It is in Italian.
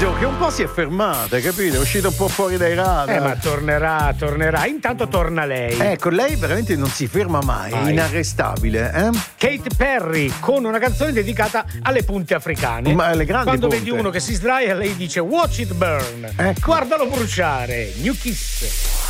Fabrizio che un po' si è fermata, capito? È uscito un po' fuori dai radar. Ma tornerà. Intanto torna lei. Ecco, lei veramente non si ferma mai, è inarrestabile, eh? Katy Perry con una canzone dedicata alle punte africane. Ma alle grandi Quando punte. vedi uno che si sdraia, lei dice watch it burn. Ecco. Guardalo bruciare. New Kiss.